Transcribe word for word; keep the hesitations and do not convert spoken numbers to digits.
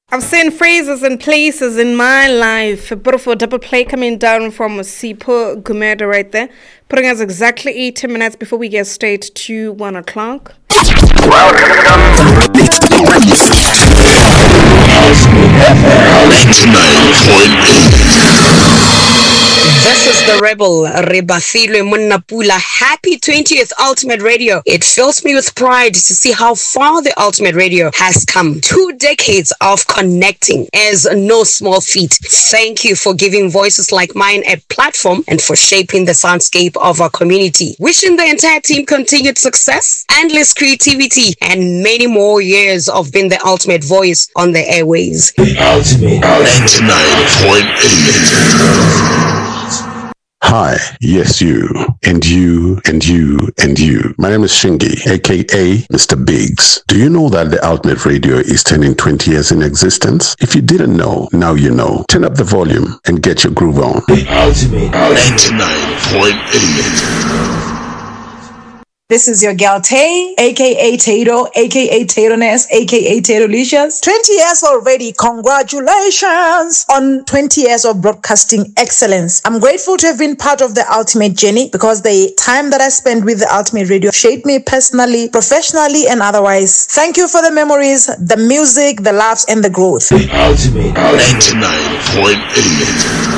I've seen phrases and places in my life. A beautiful double play coming down from Sipho Gumeda right there, putting us exactly eighty minutes before we get straight to one o'clock. This is the Rebel, Rebafilwe Munnapula. Happy twentieth Ultimate Radio. It fills me with pride to see how far the Ultimate Radio has come. Two decades of connecting is no small feat. Thank you for giving voices like mine a platform and for shaping the soundscape of our community. Wishing the entire team continued success, endless creativity, and many more years of being the ultimate voice on the airways. The Ultimate ninety-nine point eight. Hi, yes you, and you, and you, and you. My name is Shingi, aka Mister Biggs. Do you know that the Ultimate Radio is turning twenty years in existence? If you didn't know, now you know. Turn up the volume and get your groove on. The Ultimate ninety-nine point eight. This is your gal Tay, aka Tato, aka Tato-ness, aka Tato-licious. twenty years already. Congratulations on twenty years of broadcasting excellence. I'm grateful to have been part of the Ultimate journey because the time that I spent with the Ultimate Radio shaped me personally, professionally, and otherwise. Thank you for the memories, the music, the laughs, and the growth. The Ultimate ninety-nine point eight.